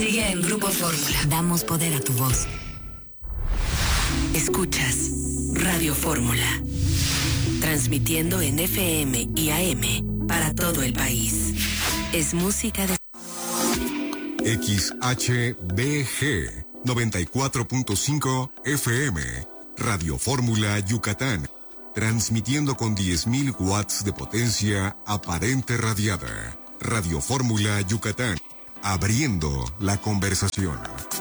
Sigue en Grupo Fórmula. Damos poder a tu voz. Escuchas Radio Fórmula. Transmitiendo en FM y AM para todo el país. Es música de... XHBG 94.5 FM. Radio Fórmula Yucatán. Transmitiendo con 10.000 watts de potencia aparente radiada. Radio Fórmula Yucatán. Abriendo la conversación.